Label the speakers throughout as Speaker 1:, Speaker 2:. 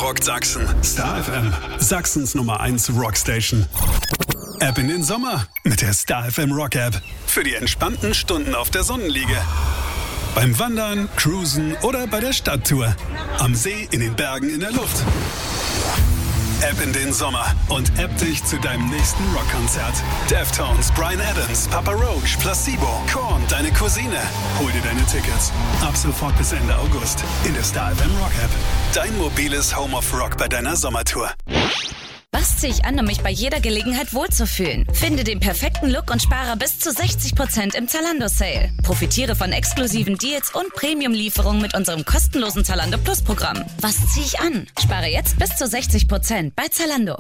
Speaker 1: rockt Sachsen. Star FM, Sachsens Nummer 1 Rockstation. Ab in den Sommer mit der Star FM Rock App. Für die entspannten Stunden auf der Sonnenliege. Beim Wandern, Cruisen oder bei der Stadttour. Am See, in den Bergen, in der Luft. App in den Sommer und app dich zu deinem nächsten Rockkonzert. Deftones, Bryan Adams, Papa Roach, Placebo, Korn, deine Cousine. Hol dir deine Tickets. Ab sofort bis Ende August in der Star FM Rock App. Dein mobiles Home of Rock bei deiner Sommertour.
Speaker 2: Was ziehe ich an, um mich bei jeder Gelegenheit wohlzufühlen? Finde den perfekten Look und spare bis zu 60% im Zalando-Sale. Profitiere von exklusiven Deals und Premium-Lieferungen mit unserem kostenlosen Zalando Plus-Programm. Was ziehe ich an? Spare jetzt bis zu 60% bei Zalando.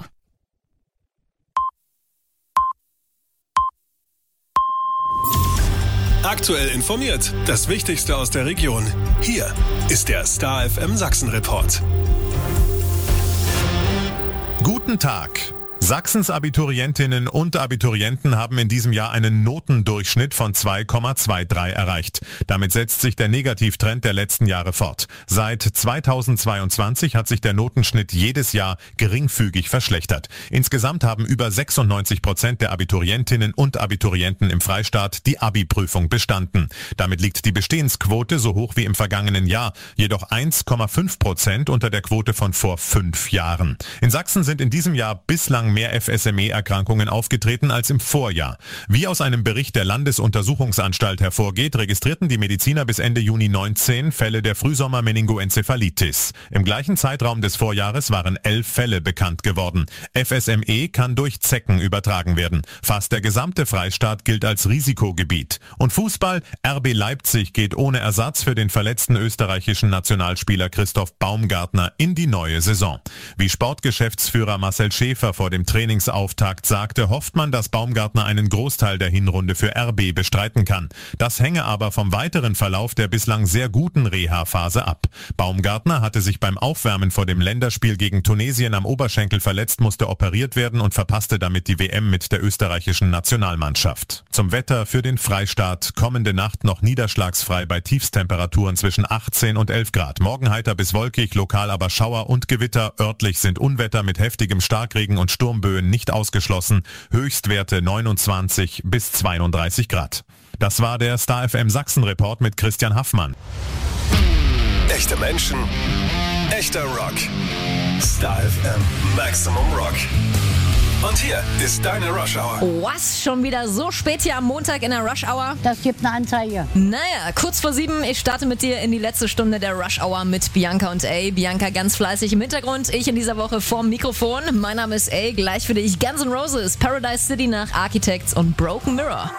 Speaker 1: Aktuell informiert. Das Wichtigste aus der Region. Hier ist der Star FM Sachsen Report.
Speaker 3: Guten Tag. Sachsens Abiturientinnen und Abiturienten haben in diesem Jahr einen Notendurchschnitt von 2,23 erreicht. Damit setzt sich der Negativtrend der letzten Jahre fort. Seit 2022 hat sich der Notenschnitt jedes Jahr geringfügig verschlechtert. Insgesamt haben über 96% der Abiturientinnen und Abiturienten im Freistaat die Abi-Prüfung bestanden. Damit liegt die Bestehensquote so hoch wie im vergangenen Jahr, jedoch 1,5% unter der Quote von vor 5 Jahren. In Sachsen sind in diesem Jahr bislang mehr FSME-Erkrankungen aufgetreten als im Vorjahr. Wie aus einem Bericht der Landesuntersuchungsanstalt hervorgeht, registrierten die Mediziner bis Ende Juni 19 Fälle der Frühsommer-Meningoenzephalitis. Im gleichen Zeitraum des Vorjahres waren 11 Fälle bekannt geworden. FSME kann durch Zecken übertragen werden. Fast der gesamte Freistaat gilt als Risikogebiet. Und Fußball? RB Leipzig geht ohne Ersatz für den verletzten österreichischen Nationalspieler Christoph Baumgartner in die neue Saison. Wie Sportgeschäftsführer Marcel Schäfer vor dem Trainingsauftakt sagte, hofft man, dass Baumgartner einen Großteil der Hinrunde für RB bestreiten kann. Das hänge aber vom weiteren Verlauf der bislang sehr guten Reha-Phase ab. Baumgartner hatte sich beim Aufwärmen vor dem Länderspiel gegen Tunesien am Oberschenkel verletzt, musste operiert werden und verpasste damit die WM mit der österreichischen Nationalmannschaft. Zum Wetter für den Freistaat: kommende Nacht noch niederschlagsfrei bei Tiefstemperaturen zwischen 18 und 11 Grad. Morgen heiter bis wolkig, lokal aber Schauer und Gewitter. Örtlich sind Unwetter mit heftigem Starkregen und Sturmböen nicht ausgeschlossen. Höchstwerte 29 bis 32 Grad. Das war der Star FM Sachsen Report mit Christian Haffmann.
Speaker 1: Echte Menschen, echter Rock. Star FM Maximum Rock. Und hier ist deine Rush Hour.
Speaker 4: Was? Schon wieder so spät hier am Montag in der Rush Hour?
Speaker 5: Das gibt eine Anzeige.
Speaker 4: Naja, kurz vor 7, ich starte mit dir in die letzte Stunde der Rush Hour mit Bianca und A. Bianca ganz fleißig im Hintergrund, ich in dieser Woche vorm Mikrofon. Mein Name ist A, gleich für dich Guns N' Roses, Paradise City nach Architects und Broken Mirror.